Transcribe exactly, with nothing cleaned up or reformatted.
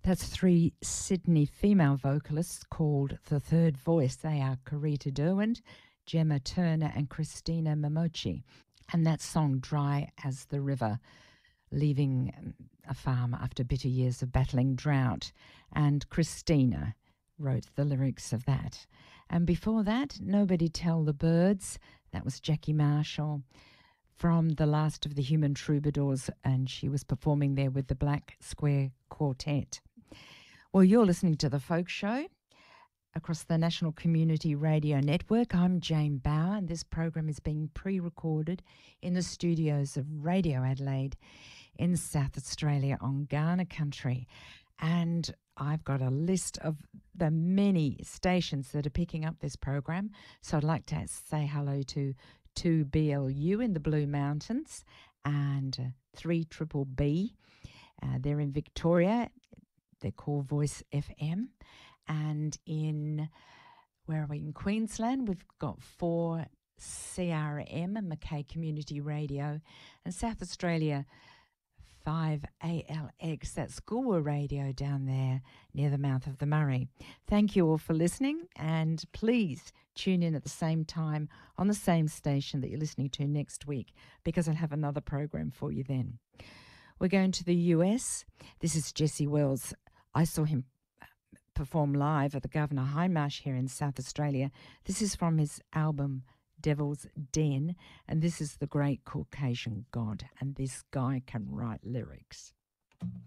That's three Sydney female vocalists called The Third Voice. They are Karita Derwent, Gemma Turner and Christina Momochi. And that song, Dry as the River, leaving a farm after bitter years of battling drought. And Christina wrote the lyrics of that. And before that, Nobody Tell the Birds. That was Jackie Marshall from The Last of the Human Troubadours, and she was performing there with the Black Square Quartet. Well, you're listening to The Folk Show across the National Community Radio Network. I'm Jane Bauer, and this program is being pre-recorded in the studios of Radio Adelaide in South Australia on Kaurna country. And I've got a list of the many stations that are picking up this program. So I'd like to say hello to two B L U in the Blue Mountains and uh, three Triple B. Uh, they're in Victoria. They're called Voice F M. And in, where are we, in Queensland, we've got four C R M, Mackay Community Radio, and South Australia, five A L X, that's Goolwa Radio down there near the mouth of the Murray. Thank you all for listening, and please tune in at the same time on the same station that you're listening to next week, because I'll have another program for you then. We're going to the U S. This is Jesse Wells. I saw him perform live at the Governor Hindmarsh here in South Australia. This is from his album Devil's Den, and this is The Great Caucasian God, and this guy can write lyrics.